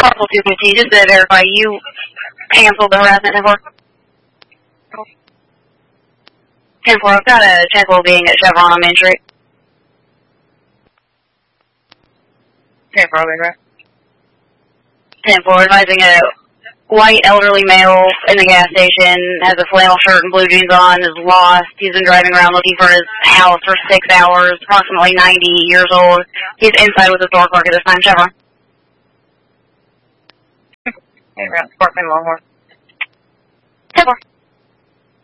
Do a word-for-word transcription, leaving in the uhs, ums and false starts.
Parcel two fifty, just to verify, you canceled the harassment for ten four. I've got a ten four being at Chevron on Main Street. ten four, right? ten four, advising a white elderly male in the gas station, has a flannel shirt and blue jeans on, is lost. He's been driving around looking for his house for six hours, approximately ninety years old. He's inside with his door clerk at this time, Chevron. Hey, around Sparkman Longhorn. ten four.